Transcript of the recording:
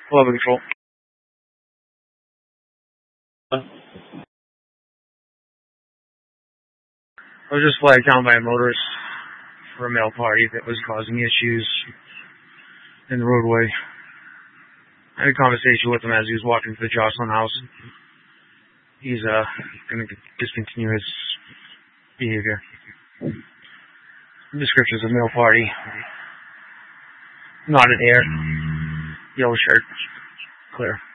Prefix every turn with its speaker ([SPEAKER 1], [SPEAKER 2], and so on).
[SPEAKER 1] 11 Control. I was just flagged down by a motorist for a male party that was causing issues in the roadway. I had a conversation with him as he was walking to the Jocelyn house. He's going to discontinue his behavior. Descriptions of male party. Knotted hair, yellow shirt, clear.